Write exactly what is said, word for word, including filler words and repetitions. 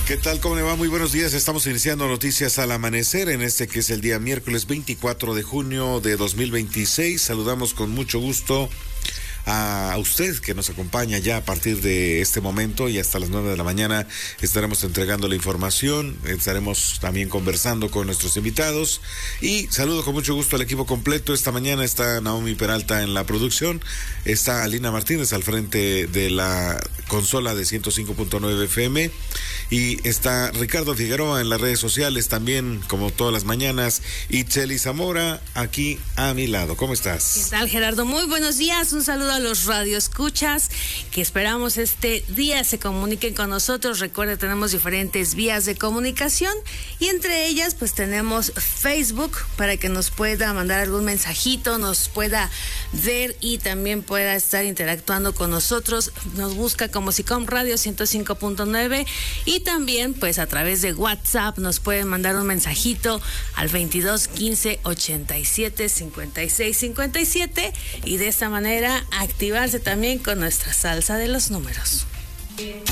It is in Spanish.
¿Qué tal? ¿Cómo le va? Muy buenos días. Estamos iniciando Noticias al Amanecer en este que es el día miércoles veinticuatro de junio de dos mil veintiséis. Saludamos con mucho gusto a usted que nos acompaña ya a partir de este momento y hasta las nueve de la mañana estaremos entregando la información, estaremos también conversando con nuestros invitados y saludo con mucho gusto al equipo completo. Esta mañana está Naomi Peralta en la producción, está Alina Martínez al frente de la consola de ciento cinco punto nueve F M y está Ricardo Figueroa en las redes sociales también, como todas las mañanas, y Chely Zamora aquí a mi lado. ¿Cómo estás? ¿Qué tal, Gerardo? Muy buenos días, un saludo a los radioescuchas que esperamos este día se comuniquen con nosotros. Recuerde, tenemos diferentes vías de comunicación y entre ellas pues tenemos Facebook para que nos pueda mandar algún mensajito, nos pueda ver y también pueda estar interactuando con nosotros. Nos busca como SICOM Radio ciento cinco punto nueve y también pues a través de WhatsApp nos pueden mandar un mensajito al veintidós quince ochenta y siete cincuenta y seis cincuenta y siete y de esta manera activarse también con nuestra salsa de los números.